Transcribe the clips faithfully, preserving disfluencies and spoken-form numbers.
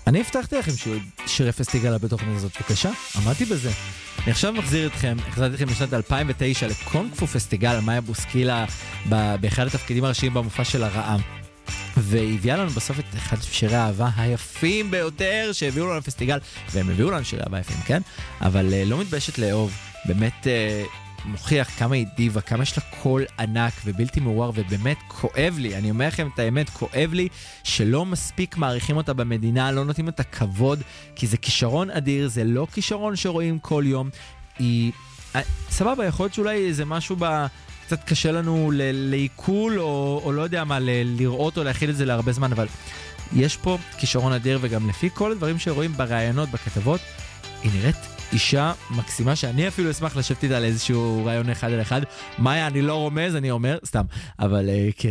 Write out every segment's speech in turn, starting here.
אני הבטחתי לכם שירי פסטיגל בתוכנית הזאת, בבקשה, עמדתי בזה. אני עכשיו מחזיר אתכם, החזרתי אתכם בשנת אלפיים ותשע לקונג פו פסטיגל, מאיה בוסקילה, באחד התפקידים הראשיים במופע של הרעה. והביאה לנו בסוף את אחד שירי האהבה היפים ביותר שהביאו לנו לפסטיגל, והם הביאו לנו שירי אהבה יפים, כן? אבל uh, לא מתביישת לאהוב, באמת uh, מוכיח כמה היא דיבה, כמה יש לה קול ענק ובלתי מעורר, ובאמת כואב לי, אני אומר לכם את האמת, כואב לי שלא מספיק מעריכים אותה במדינה, לא נותנים את הכבוד, כי זה כישרון אדיר, זה לא כישרון שרואים כל יום. היא, סבבה, יכול להיות שאולי זה משהו ב... קצת קשה לנו לעיכול, או, או לא יודע מה, לראות או להכיל את זה להרבה זמן, אבל יש פה כישרון אדיר, וגם לפי כל הדברים שרואים ברעיונות, בכתבות, היא נראית אישה מקסימה, שאני אפילו אשמח לשבת איתה על איזשהו רעיון אחד על אחד. מאיה, אני לא רומז, אני אומר, סתם, אבל uh, כן.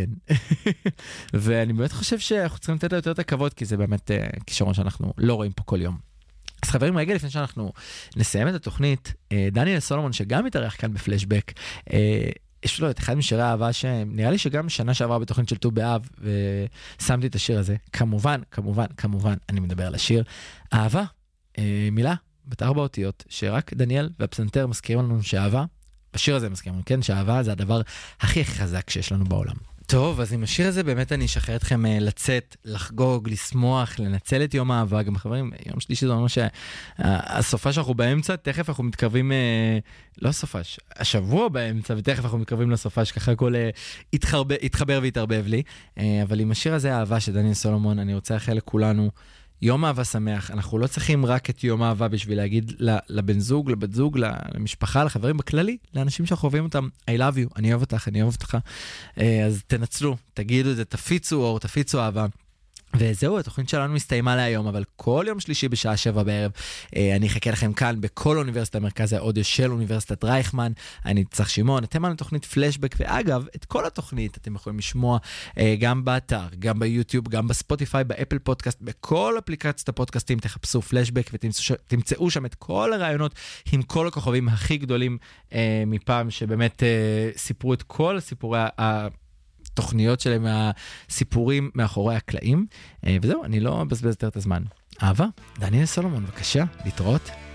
ואני באמת חושב שאנחנו צריכים לתת לה יותר את הכבוד, כי זה באמת uh, כישרון שאנחנו לא רואים פה כל יום. אז חברים, רגע לפני שאנחנו נסיים את התוכנית, uh, דניאל סולומון, שגם מתארח כאן בפלשבק, uh, יש לו את אחד משירי האהבה שנראה לי שגם שנה שעברה בתוכנית של ט"ו באב, ושמתי את השיר הזה. כמובן, כמובן, כמובן, אני מדבר על השיר אהבה, אה, מילה, בת ארבע אותיות, שרק דניאל והפסנתר מזכירים לנו שאהבה, בשיר הזה מזכירים לנו, כן, שאהבה זה הדבר הכי חזק שיש לנו בעולם. טוב, אז עם השיר הזה באמת אני אשחרר אתכם לצאת, לחגוג, לשמוח, לנצל את יום האהבה. גם חברים, יום שלישי זה אומר שהסופה שאנחנו באמצע, תכף אנחנו מתקרבים, לא הסופש, השבוע באמצע, ותכף אנחנו מתקרבים לסופש, ככה הכל יתחבר, יתחבר ויתערבב לי. אבל עם השיר הזה, האהבה של דניאל סולומון, אני רוצה לאחל לכולנו יום אהבה שמח. אנחנו לא צריכים רק את יום האהבה בשביל להגיד לבן זוג, לבת זוג, למשפחה, לחברים בכללי, לאנשים שאנחנו אוהבים אותם, I love you, אני אוהב אותך, אני אוהב אותך. אז תנצלו, תגידו את זה, תפיצו אור, תפיצו אהבה. וזהו, התוכנית שלנו מסתיימה להיום, אבל כל יום שלישי בשעה שבע בערב, אני אחכה לכם כאן בכל אוניברסיטה, מרכז האודיו של אוניברסיטת רייכמן, אני צריך שמעון, אתם על התוכנית פלשבק, ואגב, את כל התוכנית אתם יכולים לשמוע גם באתר, גם ביוטיוב, גם בספוטיפיי, באפל פודקאסט, בכל אפליקציות הפודקאסטים, תחפשו פלשבק ותמצאו שם את כל הרעיונות עם כל הכוכבים הכי גדולים מפעם, שבאמת סיפרו את כל הסיפורי ה... תוכניות שלהם, מהסיפורים מאחורי הקלעים, וזהו, אני לא מבזבז יותר את הזמן. אהבה, דניאל סולומון, בבקשה, להתראות.